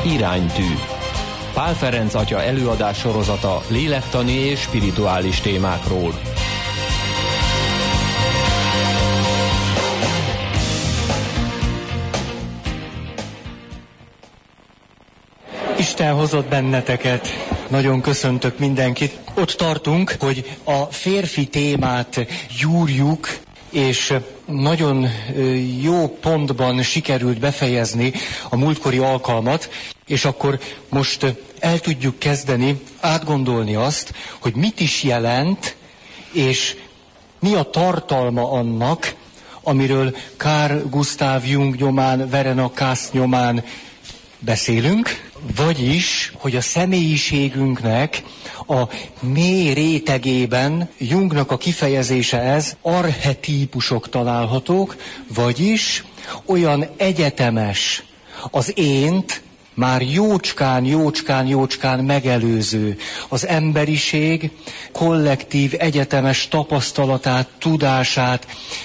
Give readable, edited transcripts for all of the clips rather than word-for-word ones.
Iránytű. Pál Ferenc atya előadás sorozata lélektani és spirituális témákról. Isten hozott benneteket. Nagyon köszöntök mindenkit. Ott tartunk, hogy a férfi témát gyúrjuk, és nagyon jó pontban sikerült befejezni a múltkori alkalmat, és akkor most el tudjuk kezdeni átgondolni azt, hogy mit is jelent, és mi a tartalma annak, amiről Carl Gustav Jung nyomán, Verena Kass nyomán beszélünk, vagyis, hogy a személyiségünknek a mély rétegében, Jungnak a kifejezése ez, archetípusok találhatók, vagyis olyan egyetemes az ént, már jócskán megelőző, az emberiség kollektív egyetemes tapasztalatát, tudását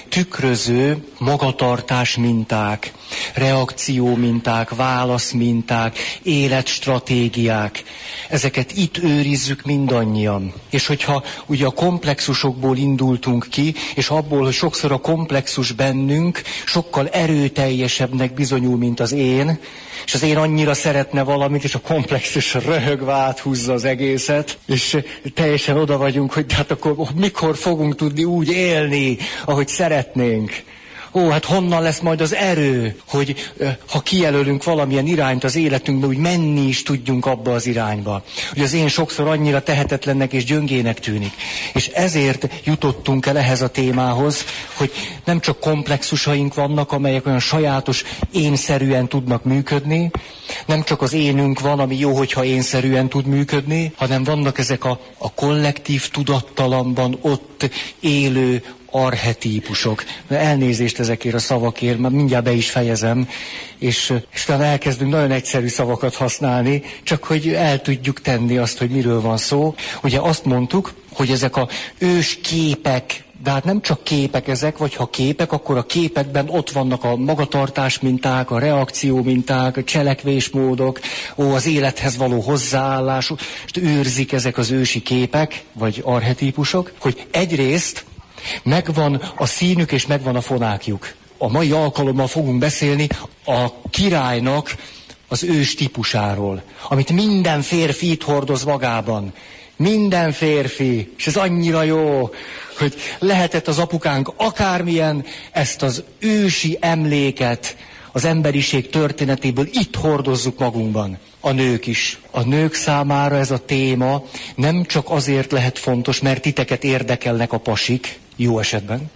tükröző magatartás minták, reakció minták, válasz minták, életstratégiák. Ezeket itt őrizzük mindannyian. És hogyha ugye a komplexusokból indultunk ki, és abból, hogy sokszor a komplexus bennünk sokkal erőteljesebbnek bizonyul, mint az én, és az én annyira szeretne valamit, és a komplexus röhögve áthúzza az egészet, és teljesen oda vagyunk, hogy hát akkor mikor fogunk tudni úgy élni, ahogy szeretnénk. Ó, hát honnan lesz majd az erő, hogy ha kijelölünk valamilyen irányt az életünkben, úgy menni is tudjunk abba az irányba. Hogy az én sokszor annyira tehetetlennek és gyöngének tűnik. És ezért jutottunk el ehhez a témához, hogy nem csak komplexusaink vannak, amelyek olyan sajátos, énszerűen tudnak működni, nem csak az énünk van, ami jó, hogyha énszerűen tud működni, hanem vannak ezek a kollektív tudattalamban ott élő archetípusok. Elnézést ezekért a szavakért, mert mindjárt be is fejezem, és talán elkezdünk nagyon egyszerű szavakat használni, csak hogy el tudjuk tenni azt, hogy miről van szó. Ugye azt mondtuk, hogy ezek a ős képek, de hát nem csak képek ezek, vagy ha képek, akkor a képekben ott vannak a magatartás minták, a reakció minták, a cselekvésmódok, az élethez való hozzáállás, és őrzik ezek az ősi képek, vagy archetípusok, hogy egyrészt megvan a színük és megvan a fonákjuk. A mai alkalommal fogunk beszélni a királynak az ős típusáról, amit minden férfi itt hordoz magában. Minden férfi, és ez annyira jó, hogy lehetett az apukánk akármilyen, ezt az ősi emléket az emberiség történetéből itt hordozzuk magunkban. A nők is. A nők számára ez a téma nem csak azért lehet fontos, mert titeket érdekelnek a pasik, jó esetben,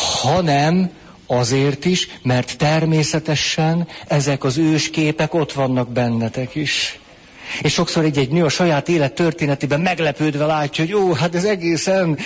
hanem azért is, mert természetesen ezek az ősképek ott vannak bennetek is. És sokszor egy nő a saját élet történetében meglepődve látja, hogy jó, hát ez egészen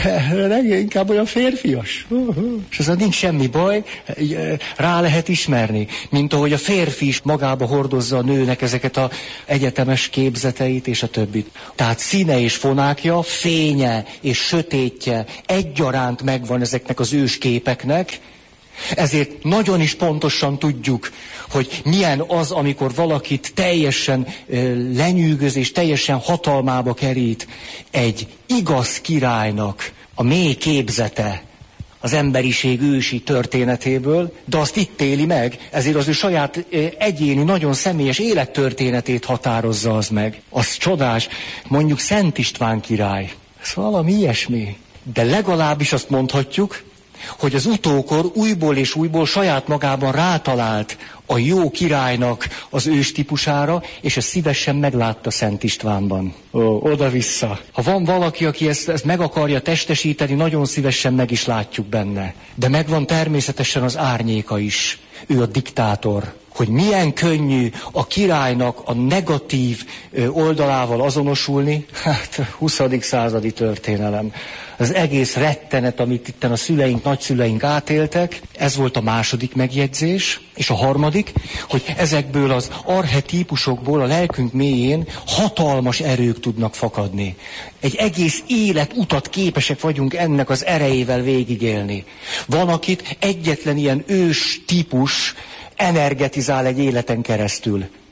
inkább olyan férfias. És ezzel nincs semmi baj, rá lehet ismerni, mint ahogy a férfi is magába hordozza a nőnek ezeket az egyetemes képzeteit és a többit. Tehát színe és fonákja, fénye és sötétje egyaránt megvan ezeknek az ősképeknek, ezért nagyon is pontosan tudjuk, hogy milyen az, amikor valakit teljesen lenyűgöz és teljesen hatalmába kerít egy igaz királynak a mély képzete az emberiség ősi történetéből, de azt itt éli meg, ezért az ő saját egyéni, nagyon személyes élettörténetét határozza az meg. Az csodás, mondjuk Szent István király, ez valami ilyesmi. De legalábbis azt mondhatjuk, hogy az utókor újból és újból saját magában rátalált a jó királynak az ős típusára, és ezt szívesen meglátta Szent Istvánban. Oda-vissza. Ha van valaki, aki ezt meg akarja testesíteni, nagyon szívesen meg is látjuk benne. De megvan természetesen az árnyéka is. Ő a diktátor. Hogy milyen könnyű a királynak a negatív oldalával azonosulni, hát 20. századi történelem. Az egész rettenet, amit itten a szüleink, nagyszüleink átéltek, ez volt a második megjegyzés, és a harmadik, hogy ezekből az archetípusokból a lelkünk mélyén hatalmas erők tudnak fakadni. Egy egész életutat képesek vagyunk ennek az erejével végigélni. Van, akit egyetlen ilyen ős típus energetizál egy életen keresztül.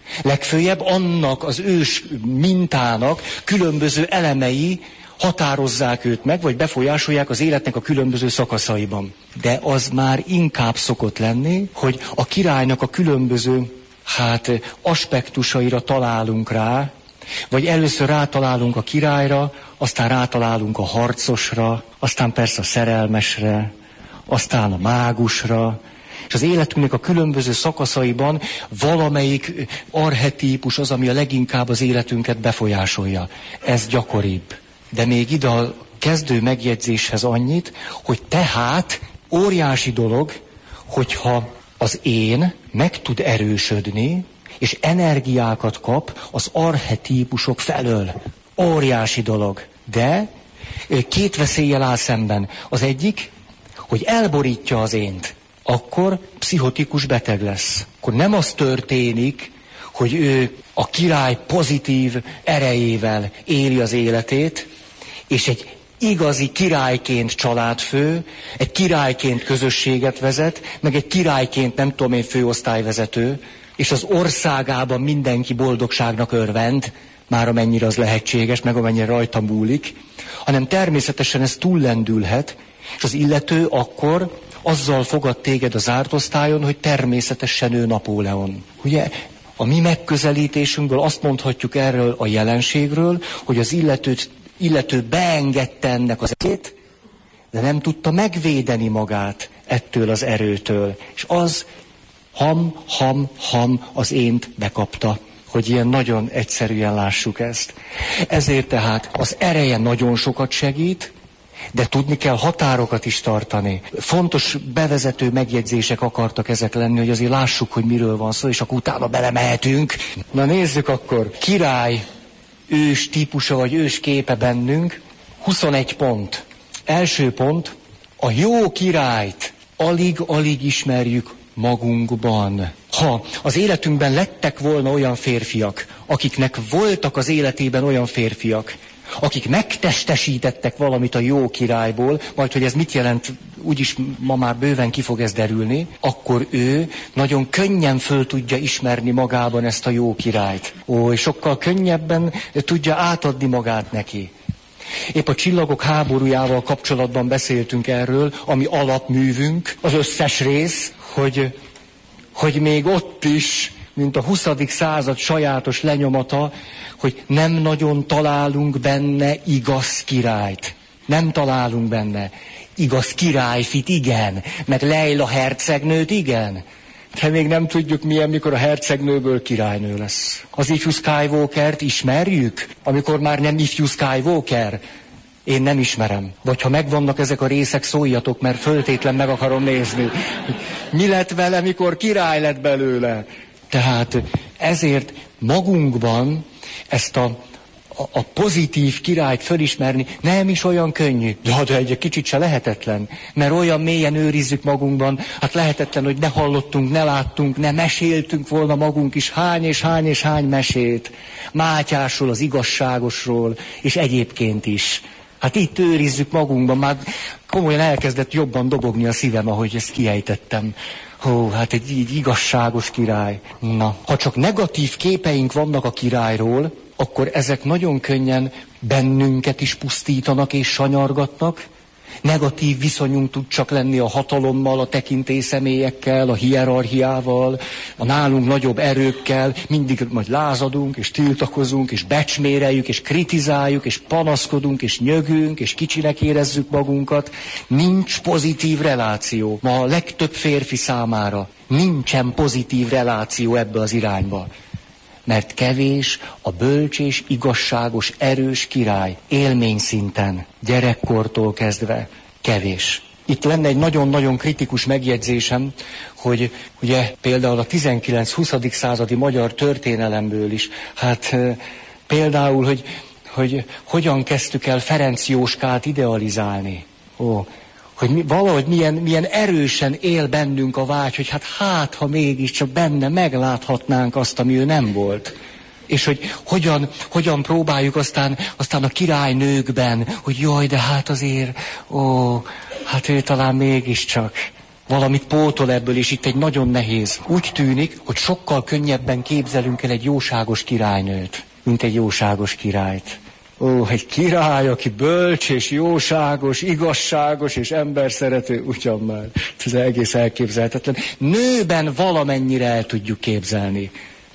Legföljebb annak az ős mintának különböző elemei határozzák őt meg, vagy befolyásolják az életnek a különböző szakaszaiban. De az már inkább szokott lenni, hogy a királynak a különböző aspektusaira találunk rá, vagy először rátalálunk a királyra, aztán rátalálunk a harcosra, aztán persze a szerelmesre, aztán a mágusra, és az életünknek a különböző szakaszaiban valamelyik archetípus az, ami a leginkább az életünket befolyásolja. Ez gyakoribb. De még ide a kezdő megjegyzéshez annyit, hogy tehát óriási dolog, hogyha az én meg tud erősödni, és energiákat kap az archetípusok felől. Óriási dolog. De két veszéllyel áll szemben. Az egyik, hogy elborítja az ént, akkor pszichotikus beteg lesz. Akkor nem az történik, hogy ő a király pozitív erejével éli az életét, és egy igazi királyként családfő, egy királyként közösséget vezet, meg egy királyként nem tudom én főosztályvezető, és az országában mindenki boldogságnak örvend, már amennyire az lehetséges, meg amennyire rajta múlik, hanem természetesen ez túllendülhet, és az illető akkor azzal fogad téged az zárt osztályon, hogy természetesen ő Napóleon. Ugye a mi megközelítésünkből azt mondhatjuk erről a jelenségről, hogy az illető beengedte ennek az erőt, de nem tudta megvédeni magát ettől az erőtől. És az az ént bekapta, hogy ilyen nagyon egyszerűen lássuk ezt. Ezért tehát az ereje nagyon sokat segít, de tudni kell határokat is tartani. Fontos bevezető megjegyzések akartak ezek lenni, hogy azért lássuk, hogy miről van szó, és akkor utána belemehetünk. Na nézzük akkor, király ős típusa vagy ős képe bennünk, 21 pont. Első pont, a jó királyt alig-alig ismerjük magunkban. Ha az életünkben lettek volna olyan férfiak, akiknek voltak az életében olyan férfiak, akik megtestesítettek valamit a jó királyból, majd hogy ez mit jelent, úgyis ma már bőven ki fog ez derülni, akkor ő nagyon könnyen föl tudja ismerni magában ezt a jó királyt. És sokkal könnyebben tudja átadni magát neki. Épp a Csillagok háborújával kapcsolatban beszéltünk erről, ami alapművünk, az összes rész, hogy még ott is, mint a 20. század sajátos lenyomata, hogy nem nagyon találunk benne igaz királyt. Nem találunk benne. Igaz királyfit, igen, meg Leila hercegnőt, igen. De még nem tudjuk milyen, mikor a hercegnőből királynő lesz. Az ifjú Skywalkert ismerjük, amikor már nem ifjú Skywalker. Én nem ismerem. Vagy ha megvannak ezek a részek, szóljatok, mert föltétlen meg akarom nézni. Mi lett vele, mikor király lett belőle? Tehát ezért magunkban ezt a pozitív királyt fölismerni nem is olyan könnyű. De egy kicsit se lehetetlen, mert olyan mélyen őrizzük magunkban, hát lehetetlen, hogy ne hallottunk, ne láttunk, ne meséltünk volna magunk is hány mesét. Mátyásról, az igazságosról, és egyébként is. Hát itt őrizzük magunkban, már komolyan elkezdett jobban dobogni a szívem, ahogy ezt kiejtettem. Hát egy így igazságos király. Na, ha csak negatív képeink vannak a királyról, akkor ezek nagyon könnyen bennünket is pusztítanak és sanyargatnak. Negatív viszonyunk tud csak lenni a hatalommal, a tekintélyszemélyekkel, a hierarchiával, a nálunk nagyobb erőkkel, mindig majd lázadunk, és tiltakozunk, és becsméreljük, és kritizáljuk, és panaszkodunk, és nyögünk, és kicsinek érezzük magunkat. Nincs pozitív reláció. Ma a legtöbb férfi számára nincsen pozitív reláció ebbe az irányba. Mert kevés a bölcs és igazságos, erős király élményszinten, gyerekkortól kezdve kevés. Itt lenne egy nagyon-nagyon kritikus megjegyzésem, hogy ugye például a 19-20. századi magyar történelemből is, hát például, hogy hogyan kezdtük el Ferenc Jóskát idealizálni. Hogy valahogy milyen erősen él bennünk a vágy, hogy hát ha mégiscsak benne megláthatnánk azt, ami ő nem volt. És hogy hogyan próbáljuk aztán a királynőkben, hogy jaj, de hát azért, hát ő talán mégiscsak. valamit pótol ebből, és itt egy nagyon nehéz. Úgy tűnik, hogy sokkal könnyebben képzelünk el egy jóságos királynőt, mint egy jóságos királyt. Ó, egy király, aki bölcs és jóságos, igazságos és emberszerető, ugyan már. Ez egész elképzelhetetlen. Nőben valamennyire el tudjuk képzelni.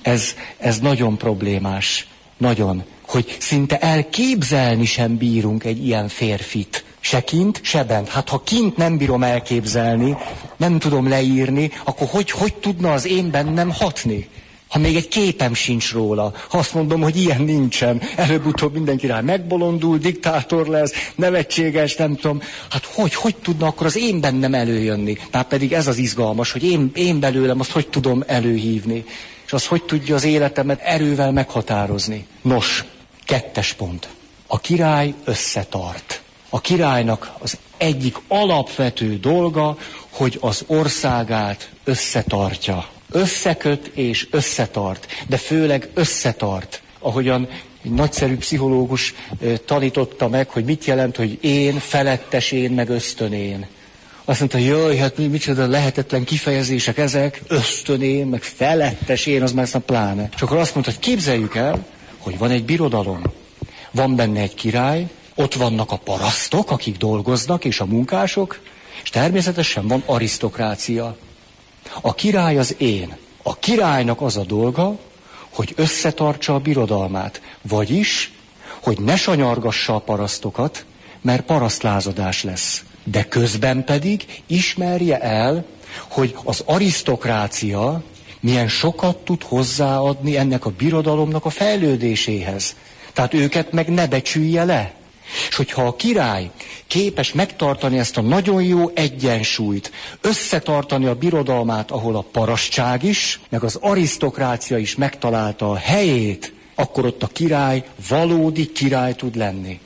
Ez nagyon problémás. Nagyon. Hogy szinte elképzelni sem bírunk egy ilyen férfit. Se kint, se bent. Hát ha kint nem bírom elképzelni, nem tudom leírni, akkor hogy tudna az én bennem hatni? Ha még egy képem sincs róla, ha azt mondom, hogy ilyen nincsen, előbb-utóbb minden király megbolondul, diktátor lesz, nevetséges, nem tudom, hát hogy tudna akkor az én bennem előjönni? Már pedig ez az izgalmas, hogy én belőlem azt hogy tudom előhívni, és az hogy tudja az életemet erővel meghatározni. Nos, 2. pont. A király összetart. A királynak az egyik alapvető dolga, hogy az országát összetartja. Összeköt és összetart, de főleg összetart. Ahogyan egy nagyszerű pszichológus tanította meg, hogy mit jelent, hogy én, felettes én, meg ösztönén. Azt mondta, jaj, hát micsoda lehetetlen kifejezések ezek, ösztönén, meg felettes én, az már aztán pláne. És akkor azt mondta, hogy képzeljük el, hogy van egy birodalom, van benne egy király, ott vannak a parasztok, akik dolgoznak, és a munkások, és természetesen van arisztokrácia. A király az én. A királynak az a dolga, hogy összetartsa a birodalmát. Vagyis, hogy ne sanyargassa a parasztokat, mert parasztlázadás lesz. De közben pedig ismerje el, hogy az arisztokrácia milyen sokat tud hozzáadni ennek a birodalomnak a fejlődéséhez. Tehát őket meg ne becsülje le. És hogyha a király képes megtartani ezt a nagyon jó egyensúlyt, összetartani a birodalmát, ahol a parasztság is, meg az arisztokrácia is megtalálta a helyét, akkor ott a király valódi király tud lenni.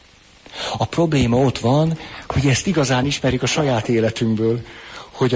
A probléma ott van, hogy ezt igazán ismerik a saját életünkből, hogy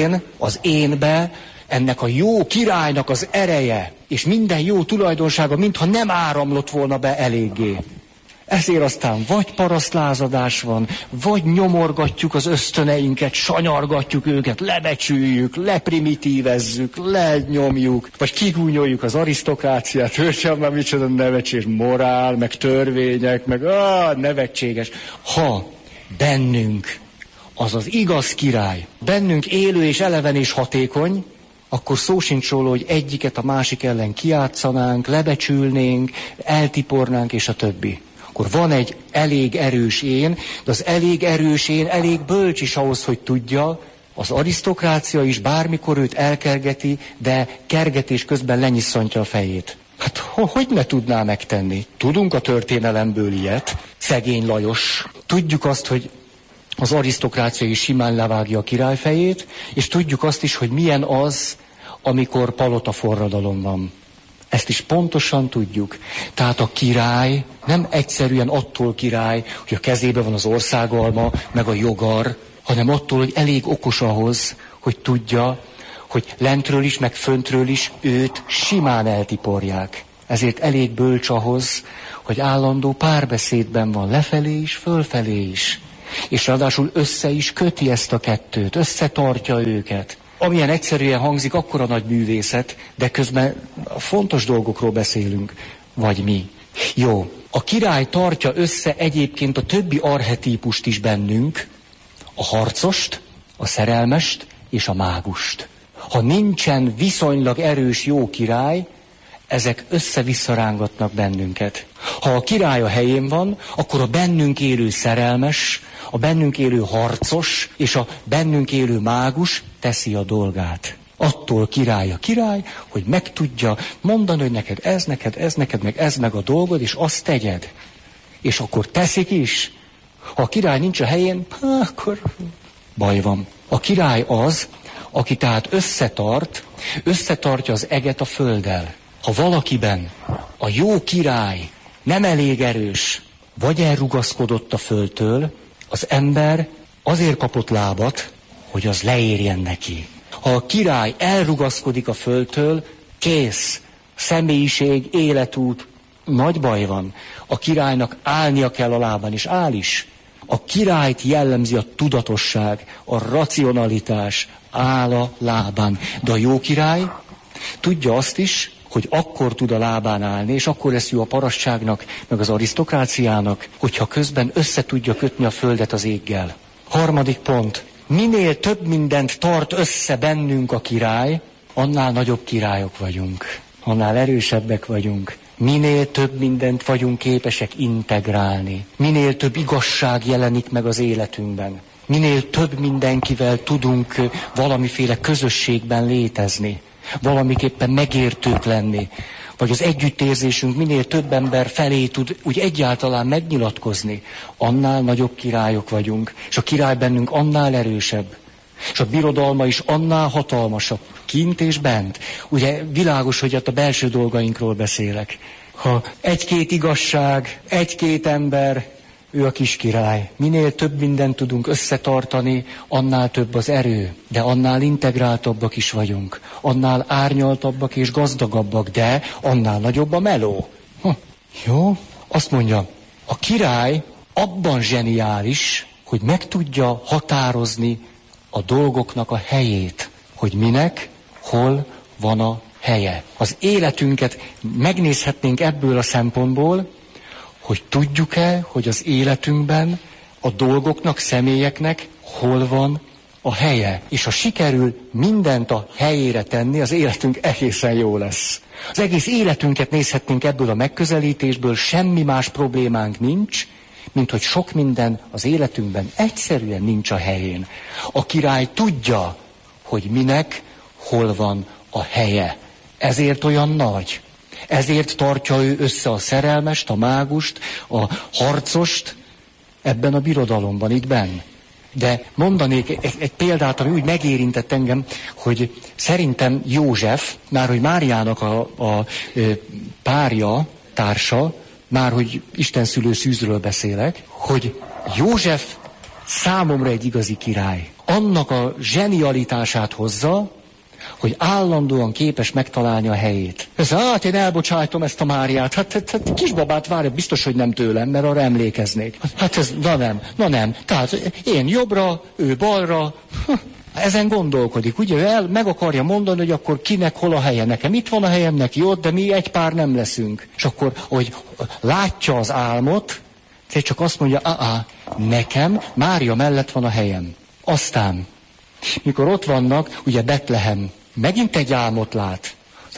az énbe ennek a jó királynak az ereje, és minden jó tulajdonsága, mintha nem áramlott volna be eléggé. Ezért aztán vagy parasztlázadás van, vagy nyomorgatjuk az ösztöneinket, sanyargatjuk őket, lebecsüljük, leprimitívezzük, lenyomjuk, vagy kigúnyoljuk az arisztokráciát, hölgyem, már micsoda nevetséges morál, meg törvények, meg nevetséges. Ha bennünk az igaz király, bennünk élő és eleven és hatékony, akkor szó sincs róla, hogy egyiket a másik ellen kijátszanánk, lebecsülnénk, eltipornánk és a többi. Akkor van egy elég erős én, de az elég erős én elég bölcs is ahhoz, hogy tudja, az arisztokrácia is bármikor őt elkergeti, de kergetés közben lenyisszantja a fejét. Hát hogy ne tudná megtenni? Tudunk a történelemből ilyet, szegény Lajos. Tudjuk azt, hogy az arisztokrácia is simán levágja a király fejét, és tudjuk azt is, hogy milyen az, amikor palotaforradalom van. Ezt is pontosan tudjuk. Tehát a király nem egyszerűen attól király, hogy a kezében van az országalma, meg a jogar, hanem attól, hogy elég okos ahhoz, hogy tudja, hogy lentről is, meg föntről is őt simán eltiporják. Ezért elég bölcs ahhoz, hogy állandó párbeszédben van lefelé is, fölfelé is. És ráadásul össze is köti ezt a kettőt, összetartja őket. Amilyen egyszerűen hangzik, akkora nagy művészet, de közben fontos dolgokról beszélünk, vagy mi. Jó, a király tartja össze egyébként a többi archetípust is bennünk, a harcost, a szerelmest és a mágust. Ha nincsen viszonylag erős jó király, ezek össze-visszarángatnak bennünket. Ha a király a helyén van, akkor a bennünk élő szerelmes, a bennünk élő harcos és a bennünk élő mágus teszi a dolgát. Attól király a király, hogy meg tudja mondani, hogy neked ez, meg ez meg a dolgod, és azt tegyed. És akkor teszik is. Ha a király nincs a helyén, akkor baj van. A király az, aki tehát összetartja az eget a földdel. Ha valakiben a jó király nem elég erős, vagy elrugaszkodott a földtől, az ember azért kapott lábat, hogy az leérjen neki. Ha a király elrugaszkodik a földtől, kész, személyiség, életút, nagy baj van. A királynak állnia kell a lábán, és áll is. A királyt jellemzi a tudatosság, a racionalitás, áll a lábán. De a jó király tudja azt is, hogy akkor tud a lábán állni, és akkor lesz jó a parasságnak, meg az arisztokráciának, hogyha közben össze tudja kötni a földet az éggel. Harmadik pont. Minél több mindent tart össze bennünk a király, annál nagyobb királyok vagyunk. Annál erősebbek vagyunk. Minél több mindent vagyunk képesek integrálni. Minél több igazság jelenik meg az életünkben. Minél több mindenkivel tudunk valamiféle közösségben létezni. Valamiképpen megértők lenni. Vagy az együttérzésünk minél több ember felé tud úgy egyáltalán megnyilatkozni. Annál nagyobb királyok vagyunk. És a király bennünk annál erősebb. És a birodalma is annál hatalmasabb. Kint és bent. Ugye világos, hogy ott a belső dolgainkról beszélek. Ha egy-két igazság, egy-két ember, ő a kis király. Minél több mindent tudunk összetartani, annál több az erő. De annál integráltabbak is vagyunk. Annál árnyaltabbak és gazdagabbak, de annál nagyobb a meló. Jó? Azt mondja, a király abban zseniális, hogy meg tudja határozni a dolgoknak a helyét. Hogy minek, hol van a helye. Az életünket megnézhetnénk ebből a szempontból, hogy tudjuk-e, hogy az életünkben a dolgoknak, személyeknek hol van a helye. És ha sikerül mindent a helyére tenni, az életünk egészen jó lesz. Az egész életünket nézhetnénk ebből a megközelítésből, semmi más problémánk nincs, mint hogy sok minden az életünkben egyszerűen nincs a helyén. A király tudja, hogy minek, hol van a helye. Ezért olyan nagy. Ezért tartja ő össze a szerelmest, a mágust, a harcost ebben a birodalomban, itt benn. De mondanék egy példát, ami úgy megérintett engem, hogy szerintem József, már hogy Máriának a párja, társa, már hogy istenszülő szűzről beszélek, hogy József számomra egy igazi király. Annak a zsenialitását hozza, hogy állandóan képes megtalálni a helyét. Hát én elbocsájtom ezt a Máriát, hát kisbabát várja, biztos, hogy nem tőlem, mert arra emlékeznék. Hát ez, na nem. Tehát én jobbra, ő balra, ezen gondolkodik. Ugye ő meg akarja mondani, hogy akkor kinek hol a helye. Nekem itt van a helyem, neki ott, de mi egy pár nem leszünk. És akkor, hogy látja az álmot, csak azt mondja, nekem Mária mellett van a helyem. Aztán, mikor ott vannak, ugye Betlehem, megint egy álmot lát.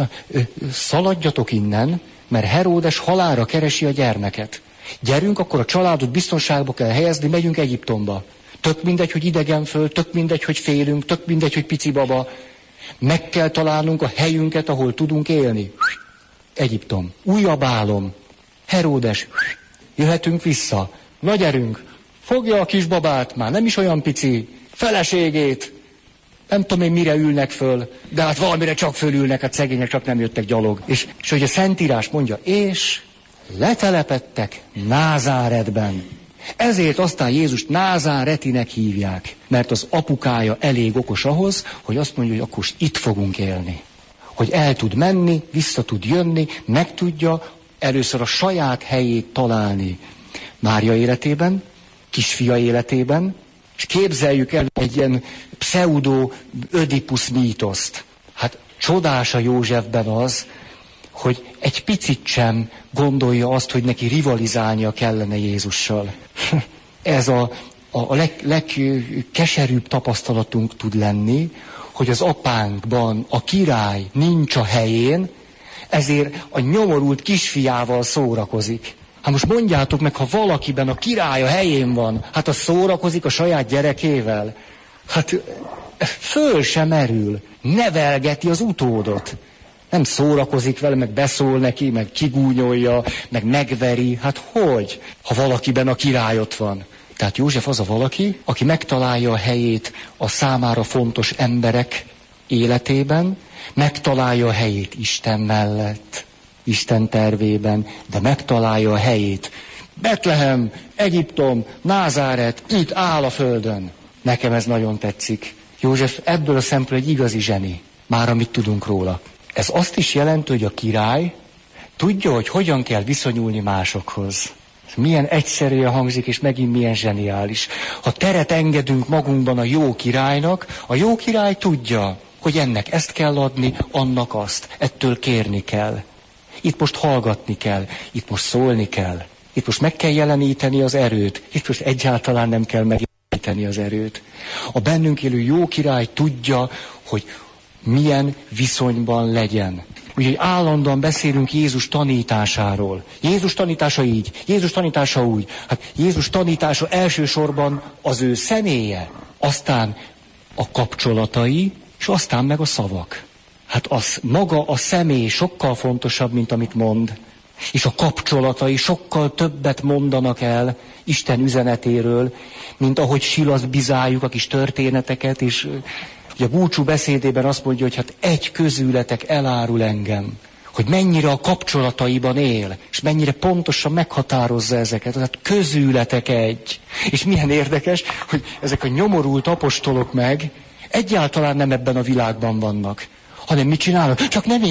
Szaladjatok innen, mert Heródes halálra keresi a gyermeket. Gyerünk, akkor a családot biztonságba kell helyezni, megyünk Egyiptomba. Tök mindegy, hogy idegen föl, tök mindegy, hogy félünk, tök mindegy, hogy pici baba. Meg kell találnunk a helyünket, ahol tudunk élni. Egyiptom. Újabb álom. Heródes. Jöhetünk vissza. Na gyerünk. Fogja a kisbabát, már nem is olyan pici. Feleségét. Nem tudom én mire ülnek föl, de hát valamire csak fölülnek, hát szegények csak nem jöttek gyalog. És hogy a Szentírás mondja, és letelepedtek Názáretben. Ezért aztán Jézust Názáretinek hívják, mert az apukája elég okos ahhoz, hogy azt mondja, hogy akkor itt fogunk élni. Hogy el tud menni, vissza tud jönni, meg tudja először a saját helyét találni Mária életében, kisfia életében, és képzeljük el egy ilyen pseudo-ödipusz mítoszt. Hát csodás a Józsefben az, hogy egy picit sem gondolja azt, hogy neki rivalizálnia kellene Jézussal. Ez a legkeserűbb tapasztalatunk tud lenni, hogy az apánkban a király nincs a helyén, ezért a nyomorult kisfiával szórakozik. Hát most mondjátok meg, ha valakiben a király a helyén van, hát az szórakozik a saját gyerekével. Hát föl sem merül, nevelgeti az utódot. Nem szórakozik vele, meg beszól neki, meg kigúnyolja, meg megveri. Hát hogy, ha valakiben a király ott van? Tehát József az a valaki, aki megtalálja a helyét a számára fontos emberek életében, megtalálja a helyét Isten mellett, Isten tervében, de megtalálja a helyét. Betlehem, Egyiptom, Názáret, itt áll a földön. Nekem ez nagyon tetszik. József ebből a szempontból egy igazi zseni, már amit tudunk róla. Ez azt is jelenti, hogy a király tudja, hogy hogyan kell viszonyulni másokhoz. Milyen egyszerűen hangzik, és megint milyen zseniális. Ha teret engedünk magunkban a jó királynak, a jó király tudja, hogy ennek ezt kell adni, annak azt. Ettől kérni kell. Itt most hallgatni kell, itt most szólni kell. Itt most meg kell jeleníteni az erőt. Itt most egyáltalán nem kell megjeleníteni az erőt. A bennünk élő jó király tudja, hogy milyen viszonyban legyen. Úgyhogy állandóan beszélünk Jézus tanításáról. Jézus tanítása így, Jézus tanítása úgy. Hát Jézus tanítása elsősorban az ő személye, aztán a kapcsolatai, és aztán meg a szavak. Hát az maga a személy sokkal fontosabb, mint amit mond. És a kapcsolatai sokkal többet mondanak el Isten üzenetéről, mint ahogy silazbizáljuk a kis történeteket, és ugye a búcsú beszédében azt mondja, hogy hát egy közületek elárul engem, hogy mennyire a kapcsolataiban él, és mennyire pontosan meghatározza ezeket. Tehát közületek egy. És milyen érdekes, hogy ezek a nyomorult apostolok meg egyáltalán nem ebben a világban vannak, hanem mit csinálnak? Csak nem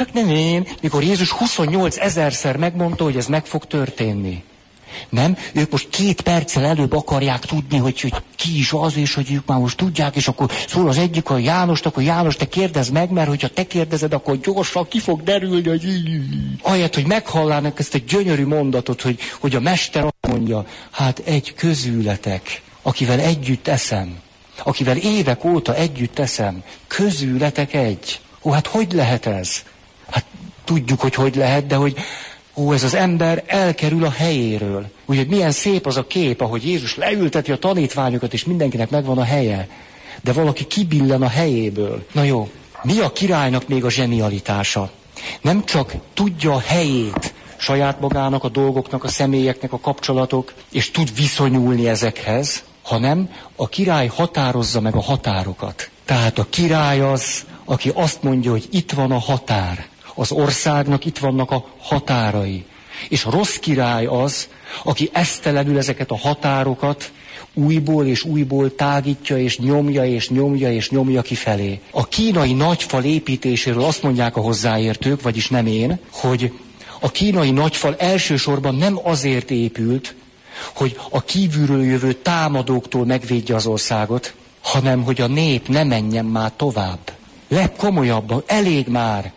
én. Mikor Jézus 28 000-szer megmondta, hogy ez meg fog történni. Nem? Ők most 2 perccel előbb akarják tudni, hogy ki is az, és hogy ők már most tudják, és akkor szól az egyik a Jánost, akkor János, te kérdezd meg, mert hogyha te kérdezed, akkor gyorsan ki fog derülni, hogy ahelyett, hogy meghallának ezt a gyönyörű mondatot, hogy a mester azt mondja, hát egy közületek, akivel együtt eszem, akivel évek óta együtt eszem, közületek egy. Hát hogy lehet ez? Hát tudjuk, hogy lehet, de hogy ez az ember elkerül a helyéről. Ugye milyen szép az a kép, ahogy Jézus leülteti a tanítványokat, és mindenkinek megvan a helye. De valaki kibillen a helyéből. Na jó, mi a királynak még a zsenialitása? Nem csak tudja a helyét saját magának, a dolgoknak, a személyeknek, a kapcsolatok, és tud viszonyulni ezekhez, hanem a király határozza meg a határokat. Tehát a király az, aki azt mondja, hogy itt van a határ. Az országnak itt vannak a határai. És a rossz király az, aki esztelenül ezeket a határokat újból és újból tágítja, és nyomja, és nyomja, és nyomja kifelé. A kínai nagyfal építéséről azt mondják a hozzáértők, vagyis nem én, hogy a kínai nagyfal elsősorban nem azért épült, hogy a kívülről jövő támadóktól megvédje az országot, hanem hogy a nép ne menjen már tovább. Legkomolyabban, elég már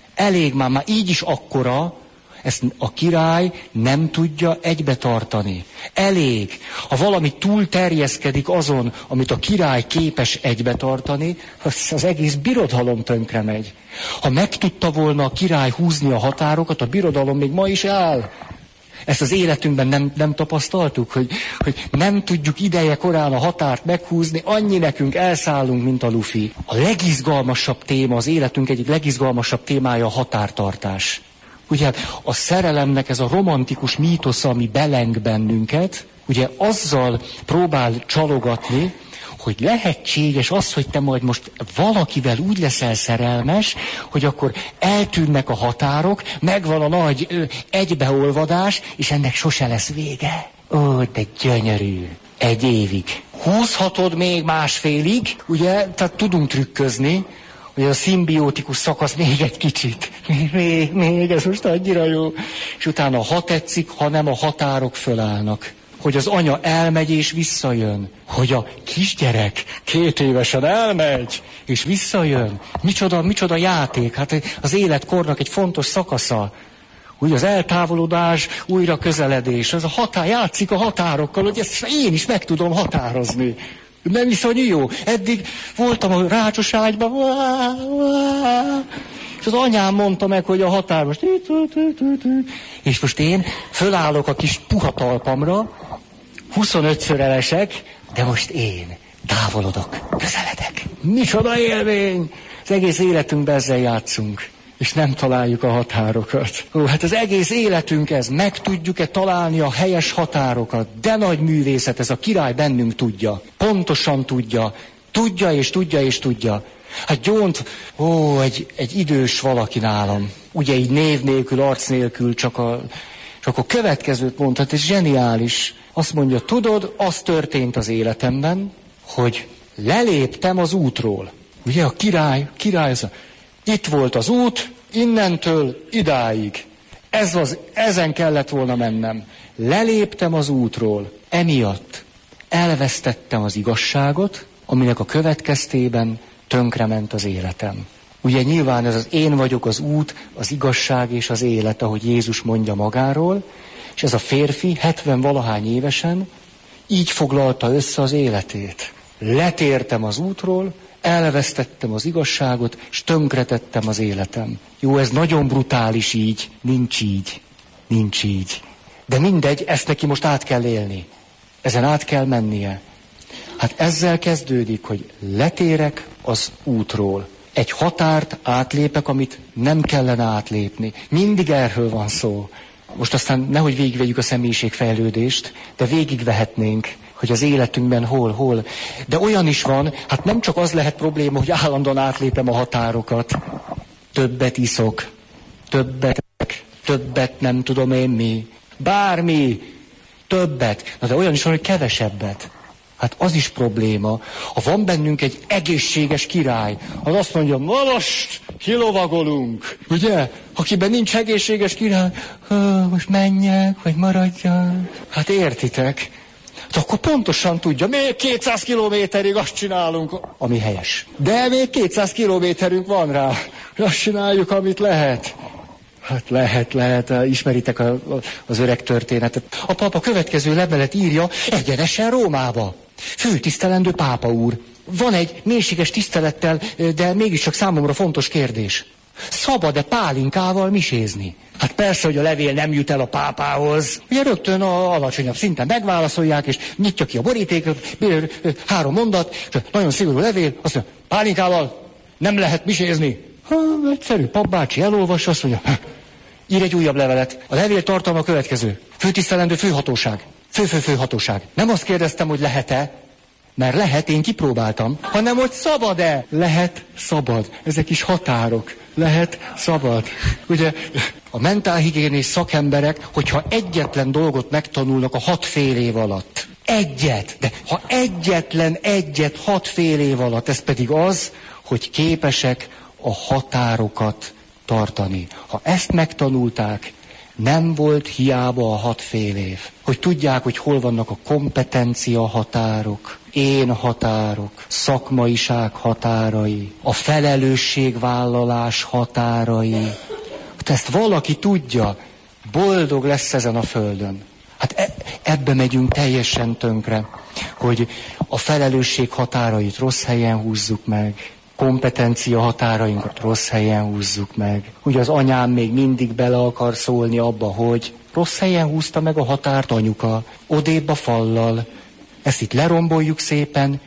így is akkora, ezt a király nem tudja egybe tartani. Elég. Ha valami túl terjeszkedik azon, amit a király képes egybe tartani, az egész birodalom tönkre megy. Ha meg tudta volna a király húzni a határokat, a birodalom még ma is áll. Ezt az életünkben nem tapasztaltuk, hogy nem tudjuk ideje korán a határt meghúzni, annyi nekünk elszállunk, mint a lufi. A legizgalmasabb téma, az életünk egyik legizgalmasabb témája a határtartás. Ugye a szerelemnek ez a romantikus mítosza, ami beleng bennünket, ugye azzal próbál csalogatni, hogy lehetséges az, hogy te majd most valakivel úgy leszel szerelmes, hogy akkor eltűnnek a határok, megvan a nagy egybeolvadás, és ennek sose lesz vége. Ó, de gyönyörű. 1 évig. Húzhatod még 1,5 évig, ugye, tehát tudunk trükközni, hogy a szimbiotikus szakasz még egy kicsit. Még, ez most annyira jó. És utána ha tetszik, ha nem, a határok fölállnak. Hogy az anya elmegy és visszajön. Hogy a kisgyerek 2 évesen elmegy és visszajön. Micsoda játék. Hát az életkornak egy fontos szakasza. Úgy az eltávolodás, újra közeledés. Ez a határ, játszik a határokkal, hogy ezt én is meg tudom határozni. Nem iszonyú jó. Eddig voltam a rácsos ágyban, és az anyám mondta meg, hogy a határ most... És most én fölállok a kis puha talpamra, 25-ször elesek, de most én távolodok, közeledek. Micsoda élmény! Az egész életünkben ezzel játszunk, és nem találjuk a határokat. Hát az egész életünk ez, meg tudjuk-e találni a helyes határokat? De nagy művészet, ez a király bennünk tudja. Pontosan tudja. Tudja és tudja és tudja. Hát gyónt, egy idős valaki nálam. Ugye így név nélkül, arc nélkül, csak a következőt mondta, hát ez zseniális. Azt mondja, tudod, az történt az életemben, hogy leléptem az útról. Ugye a király itt volt az út, innentől idáig. Ezen kellett volna mennem. leléptem az útról, emiatt elvesztettem az igazságot, aminek a következtében tönkrement az életem. Ugye nyilván ez az én vagyok az út, az igazság és az élet, ahogy Jézus mondja magáról, és ez a férfi 70-valahány évesen így foglalta össze az életét. Letértem az útról, elvesztettem az igazságot, és tönkretettem az életem. Jó, ez nagyon brutális így, nincs így. De mindegy, ezt neki most át kell élni. Ezen át kell mennie. Hát ezzel kezdődik, hogy letérek az útról. Egy határt átlépek, amit nem kellene átlépni. Mindig erről van szó. Most aztán nehogy végigvegyük a személyiségfejlődést, de végigvehetnénk, hogy az életünkben hol. De olyan is van, hát nem csak az lehet probléma, hogy állandóan átlépem a határokat. Többet iszok, többet nem tudom én mi, bármi, többet. Na de olyan is van, hogy kevesebbet. Hát az is probléma. Ha van bennünk egy egészséges király, az azt mondja, most kilovagolunk. Ugye? Akiben nincs egészséges király, most menjek, vagy maradjak. Hát értitek? Hát akkor pontosan tudja, még 200 kilométerig azt csinálunk, ami helyes. De még 200 kilométerünk van rá. Azt csináljuk, amit lehet. Hát lehet, ismeritek az öreg történetet. A pápa következő levelet írja egyenesen Rómába. Főtisztelendő pápa úr. Van egy mélységes tisztelettel, de mégiscsak számomra fontos kérdés. Szabad-e pálinkával misézni? Hát persze, hogy a levél nem jut el a pápához. Ugye rögtön a alacsonyabb szinten megválaszolják, és nyitja ki a borítékot, 3 mondat, és nagyon szigorú levél, azt mondja, pálinkával nem lehet misézni. Egyszerű papbácsi elolvassa, azt mondja, ír egy újabb levelet. A levél tartalma a következő. Főtisztelendő főhatóság. Főhatóság. Nem azt kérdeztem, hogy lehet-e, mert lehet, én kipróbáltam, hanem hogy szabad-e. Lehet, szabad. Ezek is határok. Lehet, szabad. Ugye a mentálhigiénés szakemberek, hogyha egyetlen dolgot megtanulnak a 6 fél év alatt. De ha egyetlen 6 fél év alatt, ez pedig az, hogy képesek a határokat tartani. Ha ezt megtanulták, nem volt hiába a 6 fél év. Hogy tudják, hogy hol vannak a kompetencia határok, én határok, szakmaiság határai, a felelősségvállalás határai. Hát ezt valaki tudja, boldog lesz ezen a földön. Hát ebbe megyünk teljesen tönkre, hogy a felelősség határait rossz helyen húzzuk meg, kompetencia határainkat rossz helyen húzzuk meg. Ugye az anyám még mindig bele akar szólni abba, hogy rossz helyen húzta meg a határt anyuka, odébb a fallal. Ezt itt leromboljuk szépen,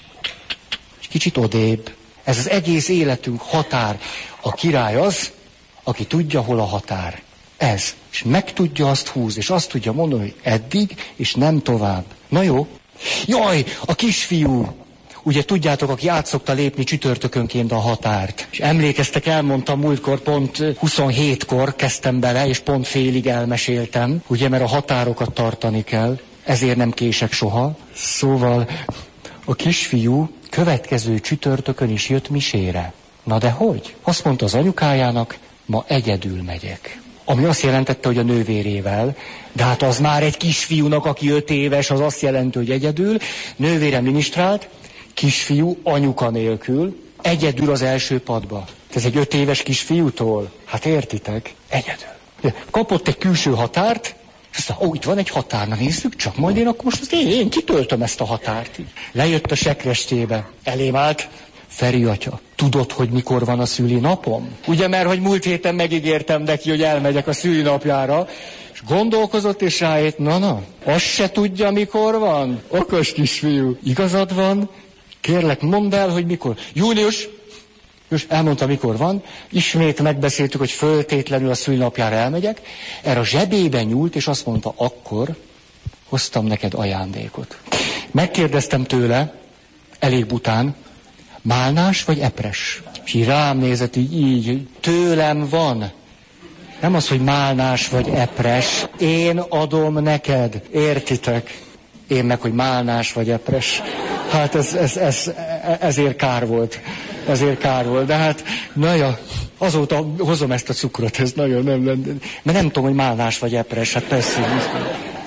és kicsit odébb. Ez az egész életünk határ. A király az, aki tudja, hol a határ. Ez. És meg tudja azt húzni, és azt tudja mondani, hogy eddig, és nem tovább. Na jó? Jaj, a kisfiú! Ugye tudjátok, aki át szokta lépni csütörtökönként a határt. És emlékeztek, elmondtam múltkor, pont 27-kor kezdtem bele, és pont félig elmeséltem, ugye, mert a határokat tartani kell, ezért nem kések soha. Szóval a kisfiú következő csütörtökön is jött misére. Na de hogy? Azt mondta az anyukájának, ma egyedül megyek. Ami azt jelentette, hogy a nővérével, de hát az már egy kisfiúnak, aki 5 éves, az azt jelenti, hogy egyedül. Nővére minisztrált, kisfiú anyuka nélkül, egyedül az első padba. Ez egy 5 éves kisfiútól? Hát értitek? Egyedül. Kapott egy külső határt, és azt mondta, itt van egy határ, na nézzük csak, majd én akkor most én kitöltöm ezt a határt. Lejött a sekrestjébe, elém állt, Feri atya, tudod, hogy mikor van a szülinapom? Ugye, mert hogy múlt héten megígértem neki, hogy elmegyek a szülinapjára, és gondolkozott, és rájött, na, azt se tudja, mikor van? Okos kisfiú, igazad van? Kérlek, mondd el, hogy mikor. Június, elmondta, mikor van. Ismét megbeszéltük, hogy föltétlenül a szülinapjára elmegyek. Erre a zsebébe nyúlt, és azt mondta, akkor hoztam neked ajándékot. Megkérdeztem tőle, elég bután, málnás vagy epres? És így rám nézett, így, tőlem van. Nem az, hogy málnás vagy epres, én adom neked. Értitek? Én meg, hogy málnás vagy epres. Hát ezért kár volt. Ezért kár volt. De hát, naja, azóta hozom ezt a cukrot, ez nagyon nem. Mert nem tudom, hogy málnás vagy epres, hát persze.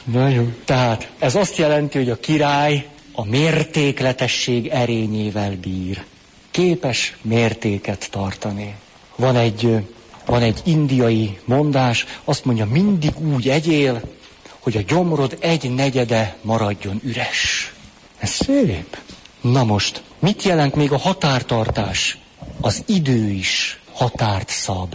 Na jó. Tehát ez azt jelenti, hogy a király a mértékletesség erényével bír. Képes mértéket tartani. Van egy indiai mondás, azt mondja, mindig úgy egyél, hogy a gyomrod 1/4 maradjon üres. Ez szép. Na most, mit jelent még a határtartás? Az idő is határt szab.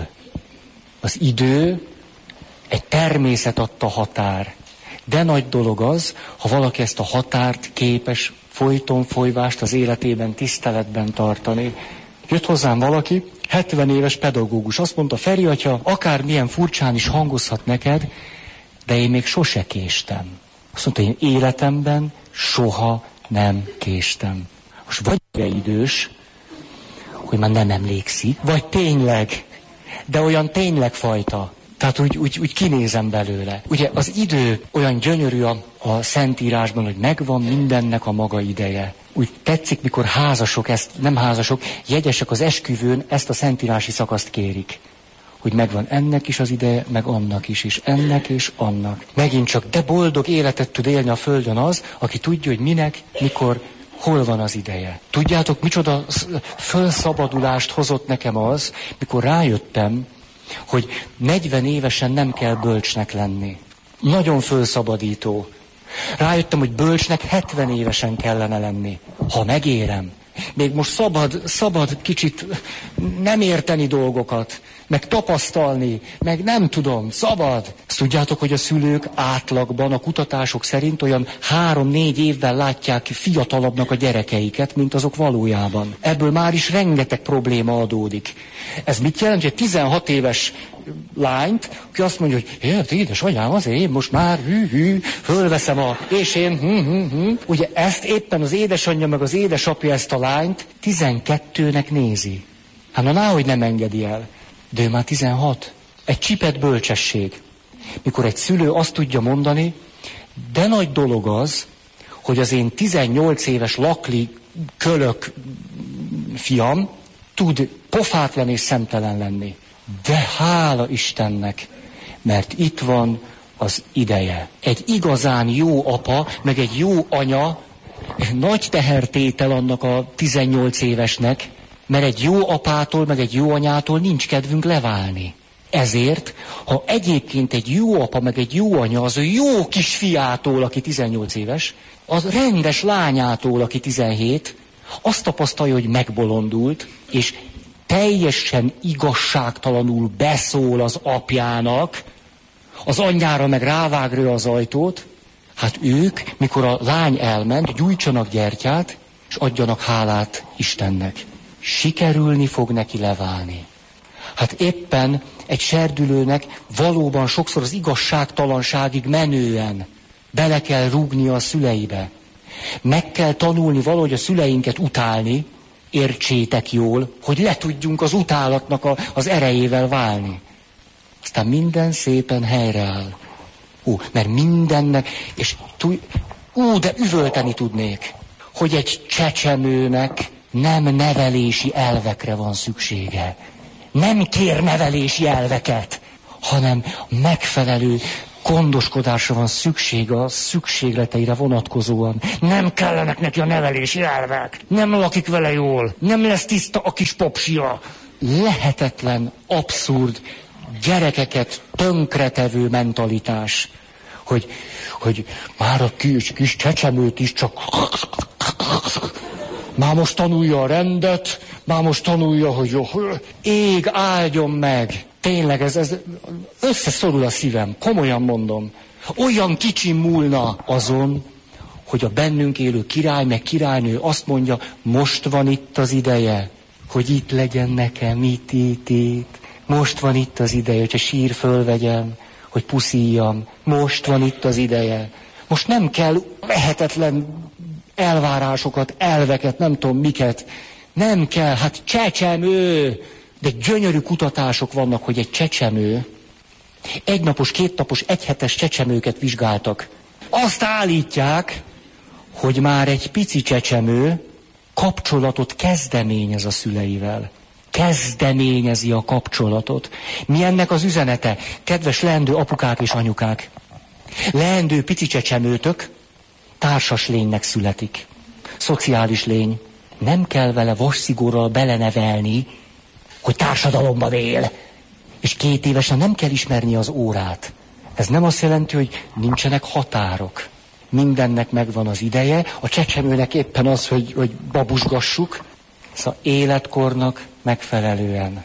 Az idő egy természet adta határ. De nagy dolog az, ha valaki ezt a határt képes folyton folyvást az életében tiszteletben tartani. Jött hozzám valaki, 70 éves pedagógus, azt mondta, Feri atya, akármilyen furcsán is hangozhat neked, de én még sose késtem. Azt mondta, én életemben soha nem késtem. Most vagy idős, hogy már nem emlékszik, vagy tényleg, de olyan tényleg fajta. Tehát úgy kinézem belőle. Ugye az idő olyan gyönyörű a Szentírásban, hogy megvan mindennek a maga ideje. Úgy tetszik, mikor házasok, nem házasok, jegyesek az esküvőn ezt a szentírási szakaszt kérik. Hogy megvan ennek is az ideje, meg annak is, és ennek és annak. Megint csak, de boldog életet tud élni a földön az, aki tudja, hogy minek, mikor, hol van az ideje. Tudjátok, micsoda felszabadulást hozott nekem az, mikor rájöttem, hogy 40 évesen nem kell bölcsnek lenni. Nagyon fölszabadító. Rájöttem, hogy bölcsnek 70 évesen kellene lenni, ha megérem. Még most szabad kicsit nem érteni dolgokat, meg tapasztalni, meg nem tudom, szabad. Ezt tudjátok, hogy a szülők átlagban a kutatások szerint olyan 3-4 évvel látják fiatalabbnak a gyerekeiket, mint azok valójában. Ebből már is rengeteg probléma adódik. Ez mit jelent, hogy egy 16 éves lányt, aki azt mondja, hogy édesanyám, azért én most már fölveszem és én Ugye ezt éppen az édesanyja meg az édesapja ezt a lányt 12-nek nézi. Hát na, hogy nem engedi el. De ő már 16. Egy csipet bölcsesség. Mikor egy szülő azt tudja mondani, de nagy dolog az, hogy az én 18 éves lakli kölök fiam tud pofátlan és szemtelen lenni. De hála Istennek, mert itt van az ideje. Egy igazán jó apa, meg egy jó anya, nagy tehertétel annak a 18 évesnek, mert egy jó apától, meg egy jó anyától nincs kedvünk leválni. Ezért, ha egyébként egy jó apa, meg egy jó anya az a jó kis fiától, aki 18 éves, az rendes lányától, aki 17, azt tapasztalja, hogy megbolondult, és teljesen igazságtalanul beszól az apjának, az anyjára meg rávág az ajtót, hát ők, mikor a lány elment, gyújtsanak gyertyát, és adjanak hálát Istennek. Sikerülni fog neki leválni. Hát éppen egy serdülőnek valóban sokszor az igazságtalanságig menően bele kell rúgnia a szüleibe. Meg kell tanulni valahogy a szüleinket utálni, értsétek jól, hogy le tudjunk az utálatnak az erejével válni. Aztán minden szépen helyreáll. Mert mindennek, és de üvölteni tudnék, hogy egy csecsemőnek nem nevelési elvekre van szüksége. Nem kér nevelési elveket, hanem megfelelő gondoskodásra van szüksége a szükségleteire vonatkozóan. Nem kellenek neki a nevelési elvek. Nem lakik vele jól. Nem lesz tiszta a kis popsia. Lehetetlen, abszurd, gyerekeket tönkretevő mentalitás, hogy már a kis csecsemőt is csak már most tanulja a rendet, már most tanulja, hogy jó, ég áldjon meg. Tényleg ez összeszorul a szívem, komolyan mondom. Olyan kicsi múlna azon, hogy a bennünk élő király meg királynő azt mondja, most van itt az ideje, hogy itt legyen nekem, itt. Most van itt az ideje, hogyha sír fölvegyem, hogy puszíjam. Most van itt az ideje. Most nem kell lehetetlen elvárásokat, elveket, nem tudom miket. Nem kell, hát csecsemő. De gyönyörű kutatások vannak, hogy egy csecsemő, egynapos, kétnapos, egyhetes csecsemőket vizsgáltak. Azt állítják, hogy már egy pici csecsemő kapcsolatot kezdeményez a szüleivel. Kezdeményezi a kapcsolatot. Mi ennek az üzenete? Kedves leendő apukák és anyukák, Leendő pici csecsemőtök társas lénynek születik. Szociális lény. Nem kell vele vasszigorral belenevelni, hogy társadalomban él. És 2 évesen nem kell ismerni az órát. Ez nem azt jelenti, hogy nincsenek határok. Mindennek megvan az ideje. A csecsemőnek éppen az, hogy babusgassuk. Szóval életkornak megfelelően.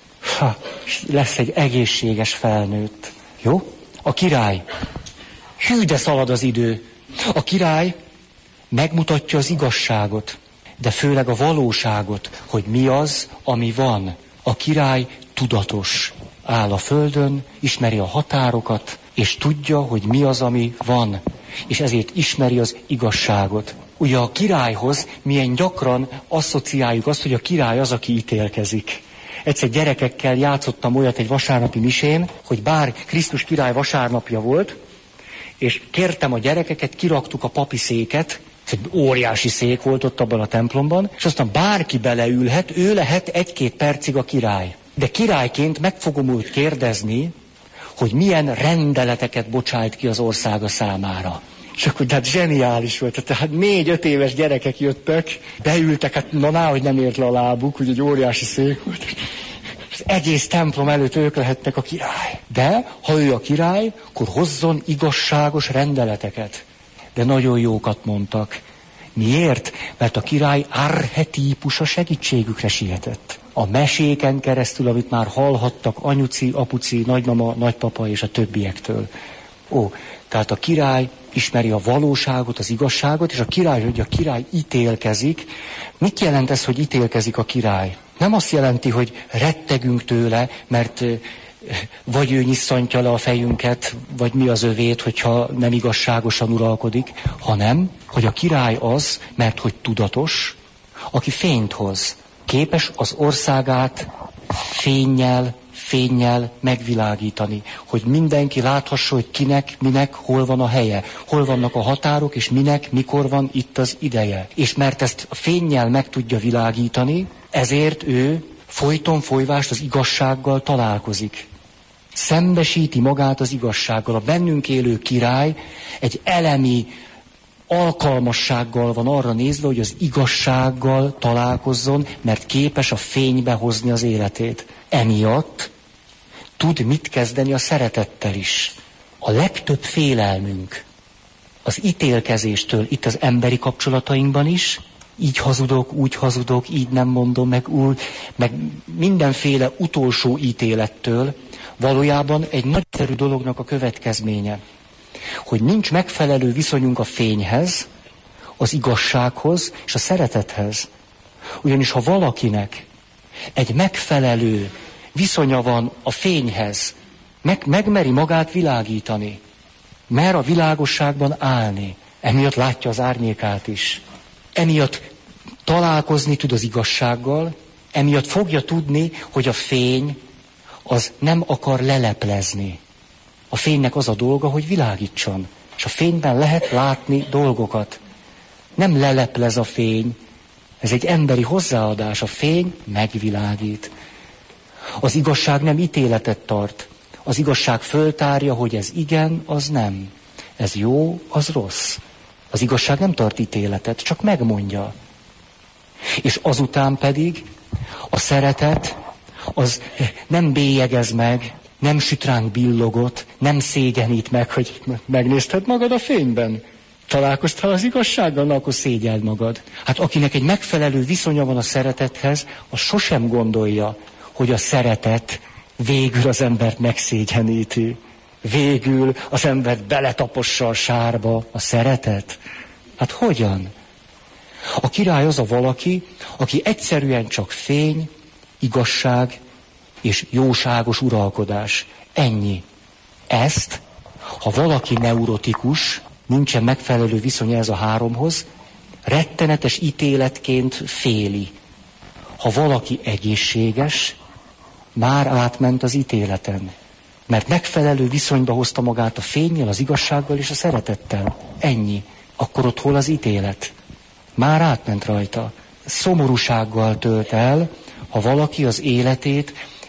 Lesz egy egészséges felnőtt. Jó? A király. Hű, de szalad az idő. A király megmutatja az igazságot, de főleg a valóságot, hogy mi az, ami van. A király tudatos. Áll a földön, ismeri a határokat, és tudja, hogy mi az, ami van. És ezért ismeri az igazságot. Ugye a királyhoz milyen gyakran asszociáljuk azt, hogy a király az, aki ítélkezik. Egyszer gyerekekkel játszottam olyat egy vasárnapi misén, hogy bár Krisztus király vasárnapja volt, és kértem a gyerekeket, kiraktuk a papi széket, ez egy óriási szék volt ott abban a templomban, és aztán bárki beleülhet, ő lehet 1-2 percig a király. De királyként meg fogom őt kérdezni, hogy milyen rendeleteket bocsájt ki az országa számára. És akkor hát zseniális volt, tehát 4-5 éves gyerekek jöttek, beültek, hát hogy nem ért le a lábuk, hogy egy óriási szék volt. Az egész templom előtt ők lehetnek a király. De ha ő a király, akkor hozzon igazságos rendeleteket. De nagyon jókat mondtak. Miért? Mert a király archetípusa segítségükre sietett. A meséken keresztül, amit már hallhattak anyuci, apuci, nagymama, nagypapa és a többiektől. Tehát a király ismeri a valóságot, az igazságot, és a király ítélkezik. Mit jelent ez, hogy ítélkezik a király? Nem azt jelenti, hogy rettegünk tőle, mert vagy ő nyisszantja le a fejünket, vagy mi az övét, hogyha nem igazságosan uralkodik, hanem, hogy a király az, mert hogy tudatos, aki fényt hoz. Képes az országát fénnyel megvilágítani, hogy mindenki láthassa, hogy kinek, minek, hol van a helye, hol vannak a határok, és minek, mikor van itt az ideje. És mert ezt a fénnyel meg tudja világítani, ezért ő folyton folyvást az igazsággal találkozik. Szembesíti magát az igazsággal. A bennünk élő király egy elemi alkalmassággal van arra nézve, hogy az igazsággal találkozzon, mert képes a fénybe hozni az életét. Emiatt tud mit kezdeni a szeretettel is. A legtöbb félelmünk az ítélkezéstől itt az emberi kapcsolatainkban is, így hazudok, úgy hazudok, így nem mondom, meg mindenféle utolsó ítélettől valójában egy nagyszerű dolognak a következménye, hogy nincs megfelelő viszonyunk a fényhez, az igazsághoz és a szeretethez. Ugyanis ha valakinek egy megfelelő viszonya van a fényhez, megmeri magát világítani, mer a világosságban állni, emiatt látja az árnyékát is. Emiatt találkozni tud az igazsággal, emiatt fogja tudni, hogy a fény az nem akar leleplezni. A fénynek az a dolga, hogy világítson. És a fényben lehet látni dolgokat. Nem leleplez a fény, ez egy emberi hozzáadás. A fény megvilágít. Az igazság nem ítéletet tart. Az igazság föltárja, hogy ez igen, az nem. Ez jó, az rossz. Az igazság nem tart ítéletet, csak megmondja. És azután pedig a szeretet az nem bélyegez meg, nem süt ránk billogot, nem szégyenít meg, hogy megnézted magad a fényben. Találkoztál az igazsággal, na akkor szégyeld magad. Hát akinek egy megfelelő viszonya van a szeretethez, az sosem gondolja, hogy a szeretet végül az embert megszégyeníti. Végül az embert beletapossa a sárba. A szeretet? Hát hogyan? A király az a valaki, aki egyszerűen csak fény, igazság és jóságos uralkodás. Ennyi. Ezt, ha valaki neurotikus, nincsen megfelelő viszonya ez a háromhoz, rettenetes ítéletként féli. Ha valaki egészséges, már átment az ítéleten. Mert megfelelő viszonyba hozta magát a fénnyel, az igazsággal és a szeretettel. Ennyi. Akkor ott hol az ítélet? Már átment rajta. Szomorúsággal tölt el, ha valaki az életét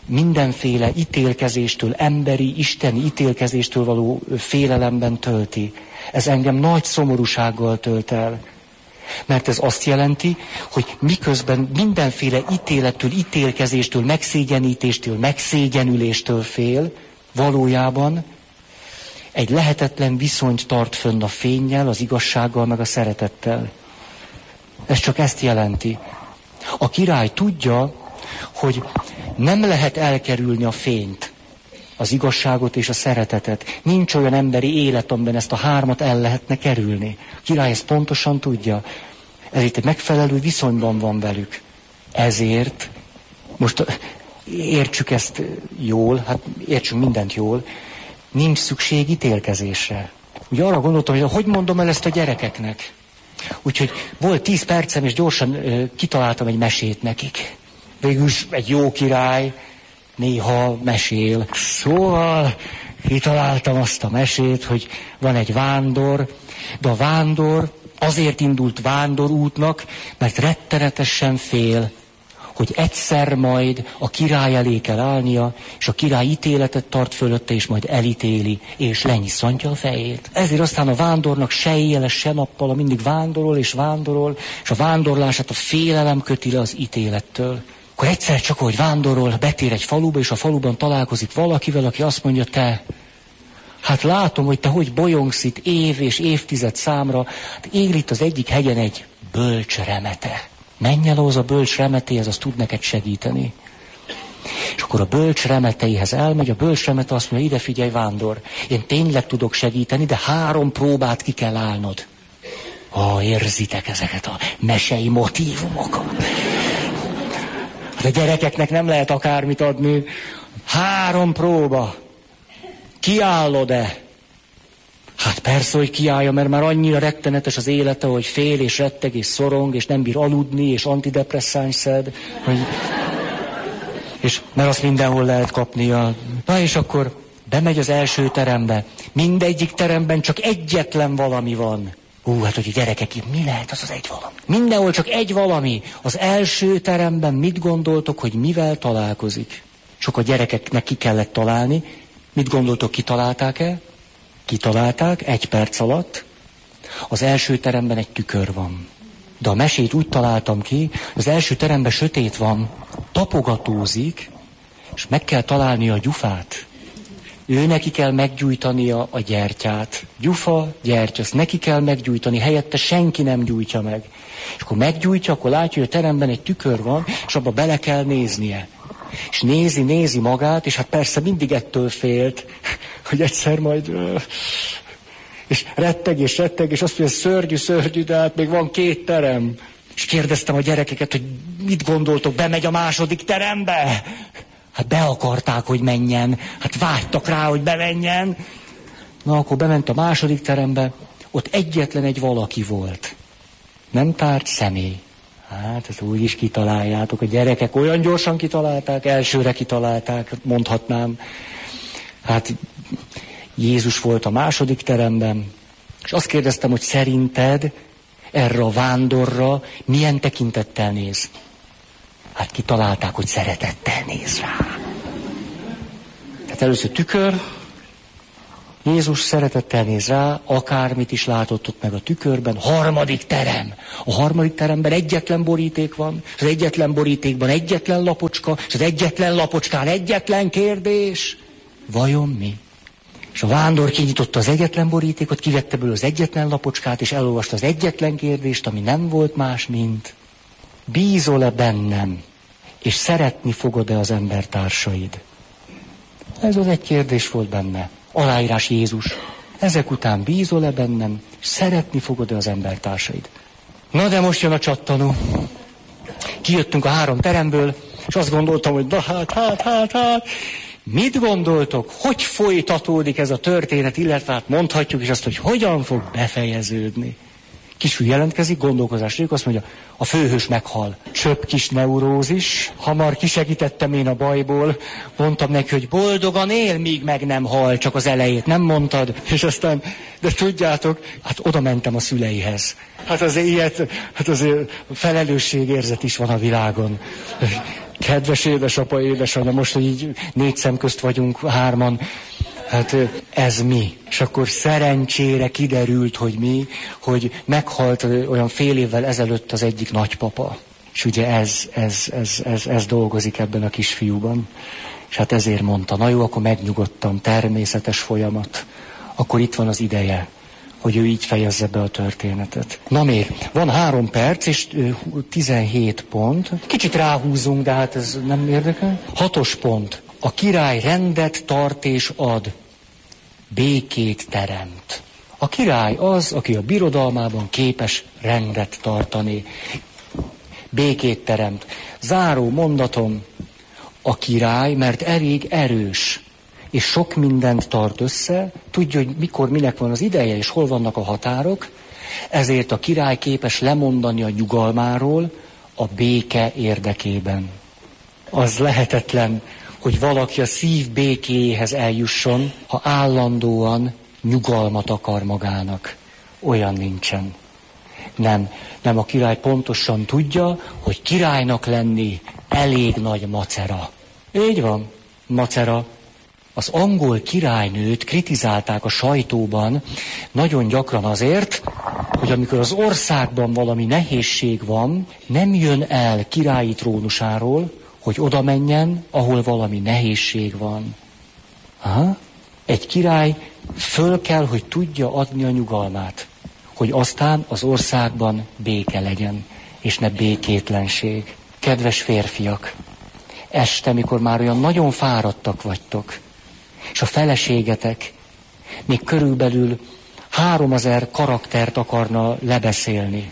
mindenféle ítélkezéstől, emberi, isteni ítélkezéstől való félelemben tölti. Ez engem nagy szomorúsággal tölt el. Mert ez azt jelenti, hogy miközben mindenféle ítélettől, ítélkezéstől, megszégyenítéstől, megszégyenüléstől fél, valójában egy lehetetlen viszonyt tart fönn a fénnyel, az igazsággal, meg a szeretettel. Ez csak ezt jelenti. A király tudja, hogy nem lehet elkerülni a fényt, az igazságot és a szeretetet. Nincs olyan emberi élet, amiben ezt a hármat el lehetne kerülni. A király ezt pontosan tudja. Ezért egy megfelelő viszonyban van velük. Ezért, most értsük ezt jól, hát értsünk mindent jól, nincs szükség ítélkezésre. Ugye arra gondoltam, hogy mondom el ezt a gyerekeknek. Úgyhogy volt 10 percem, és gyorsan kitaláltam egy mesét nekik. Végülis egy jó király néha mesél. Szóval kitaláltam azt a mesét, hogy van egy vándor, de a vándor azért indult vándorútnak, mert rettenetesen fél, hogy egyszer majd a király elé kell állnia, és a király ítéletet tart fölötte, és majd elítéli, és lenyisszantja a fejét. Ezért aztán a vándornak se éjjel, se nappal, mindig vándorol, és a vándorlását a félelem köti le az ítélettől. Akkor egyszer csak, ahogy vándorol, betér egy faluba, és a faluban találkozik valakivel, aki azt mondja, te, hát látom, hogy te hogy bolyongsz itt év és évtized számra, hát él itt az egyik hegyen egy bölcs remete. Menj el ahhoz a bölcs remetéhez, az tud neked segíteni. És akkor a bölcs remeteihez elmegy, a bölcs remete azt mondja, ide figyelj vándor, én tényleg tudok segíteni, de 3 próbát ki kell állnod. Érzitek ezeket a mesei motívumokat. A gyerekeknek nem lehet akármit adni. 3 próba. Kiállod-e? Hát persze, hogy kiállja, mert már annyira rettenetes az élete, hogy fél és retteg és szorong, és nem bír aludni, és antidepresszáns szed. És mert azt mindenhol lehet kapnia. Na és akkor bemegy az első terembe. Mindegyik teremben csak egyetlen valami van. Hát hogy a gyerekek, mi lehet az egy valami? Mindenhol csak egy valami. Az első teremben mit gondoltok, hogy mivel találkozik? Csak a gyerekeknek ki kellett találni. Mit gondoltok, kitalálták-e? Kitalálták 1 perc alatt. Az első teremben egy tükör van. De a mesét úgy találtam ki, az első teremben sötét van, tapogatózik, és meg kell találnia a gyufát. Ő neki kell meggyújtania a gyertyát. Gyufa, gyertya, ezt neki kell meggyújtani, helyette senki nem gyújtja meg. És akkor meggyújtja, akkor látja, hogy a teremben egy tükör van, és abba bele kell néznie. És nézi magát, és hát persze mindig ettől félt, hogy egyszer majd... És retteg, és azt mondja, szörnyű, de hát még van 2 terem. És kérdeztem a gyerekeket, hogy mit gondoltok, bemegy a második terembe? Hát be akarták, hogy menjen. Hát vágytak rá, hogy bemenjen. Na, akkor bement a második terembe, ott egyetlen egy valaki volt. Nem tárt személy. Hát ezt úgy is kitaláljátok. A gyerekek olyan gyorsan kitalálták, elsőre kitalálták, mondhatnám. Hát Jézus volt a második teremben, és azt kérdeztem, hogy szerinted erre a vándorra milyen tekintettel néz? Hát kitalálták, hogy szeretettel néz rá. Tehát először tükör, Jézus szeretettel néz rá, akármit is látott ott meg a tükörben. 3. terem. A 3. teremben egyetlen boríték van, és az egyetlen borítékban egyetlen lapocska, és az egyetlen lapocskán egyetlen kérdés. Vajon mi? És a vándor kinyitotta az egyetlen borítékot, kivette belőle az egyetlen lapocskát, és elolvasta az egyetlen kérdést, ami nem volt más, mint bízol-e bennem, és szeretni fogod-e az embertársaid? Ez az egy kérdés volt benne. Aláírás Jézus. Ezek után bízol-e bennem, és szeretni fogod-e az embertársaid? Na de most jön a csattanó. Kijöttünk a 3 teremből, és azt gondoltam, hogy na hát. Mit gondoltok, hogy folytatódik ez a történet, illetve hát mondhatjuk is azt, hogy hogyan fog befejeződni. Kisfiú jelentkezik, gondolkozás nélkül, azt mondja, a főhős meghal. Csöpp kis neurózis, hamar kisegítettem én a bajból, mondtam neki, hogy boldogan él, míg meg nem hal, csak az elejét nem mondtad, és aztán, de tudjátok, hát oda mentem a szüleihez. Hát azért felelősségérzet is van a világon. Kedves édesapa, édesanyja, most, hogy így 4 szem közt vagyunk 3-an, hát ez mi? És akkor szerencsére kiderült, hogy mi, hogy meghalt olyan fél évvel ezelőtt az egyik nagypapa. És ugye ez dolgozik ebben a kisfiúban. És hát ezért mondta, na jó, akkor megnyugodtam, természetes folyamat. Akkor itt van az ideje, hogy ő így fejezze be a történetet. Na miért? Van 3 perc és 17 pont. Kicsit ráhúzunk, de hát ez nem érdekel. 6. pont. A király rendet tart és ad. Békét teremt. A király az, aki a birodalmában képes rendet tartani. Békét teremt. Záró mondatom. A király, mert elég erős, és sok mindent tart össze, tudja, hogy mikor, minek van az ideje, és hol vannak a határok, ezért a király képes lemondani a nyugalmáról a béke érdekében. Az lehetetlen, hogy valaki a szív békéjéhez eljusson, ha állandóan nyugalmat akar magának. Olyan nincsen. Nem, a király pontosan tudja, hogy királynak lenni elég nagy macera. Így van, macera. Az angol királynőt kritizálták a sajtóban nagyon gyakran azért, hogy amikor az országban valami nehézség van, nem jön el királyi trónusáról, hogy oda menjen, ahol valami nehézség van. Aha. Egy király föl kell, hogy tudja adni a nyugalmát, hogy aztán az országban béke legyen, és ne békétlenség. Kedves férfiak, este, mikor már olyan nagyon fáradtak vagytok, és a feleségetek még körülbelül 3000 karaktert akarna lebeszélni.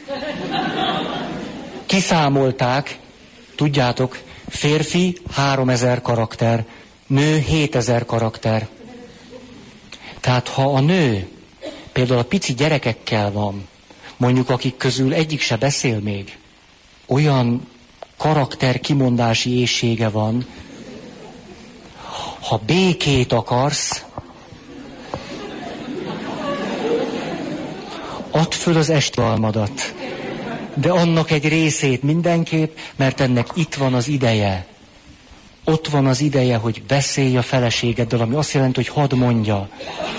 Kiszámolták, tudjátok, férfi 3000 karakter, nő 7000 karakter. Tehát ha a nő például a pici gyerekekkel van, mondjuk akik közül egyik se beszél még, olyan karakter kimondási éhsége van, ha békét akarsz, add föl az estivalmadat. De annak egy részét mindenképp, mert ennek itt van az ideje. Ott van az ideje, hogy beszélj a feleségeddel, ami azt jelenti, hogy hadd mondja.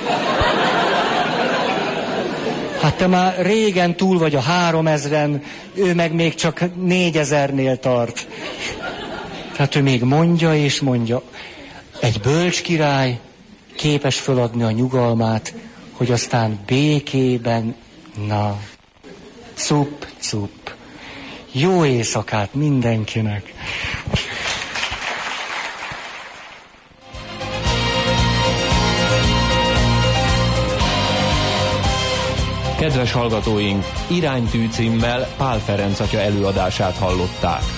Hát te már régen túl vagy a 3000-en, ő meg még csak 4000-nél tart. Tehát ő még mondja és mondja. Egy bölcs király képes föladni a nyugalmát, hogy aztán békében, na, cup. Jó éjszakát mindenkinek! Kedves hallgatóink, Iránytű címmel Pál Ferenc atya előadását hallották.